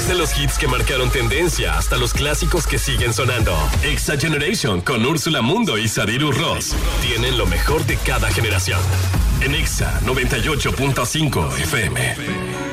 Desde los hits que marcaron tendencia hasta los clásicos que siguen sonando. Exa Generation con Úrsula Mundo y Sadiru Ross tienen lo mejor de cada generación. En Exa 98.5 FM.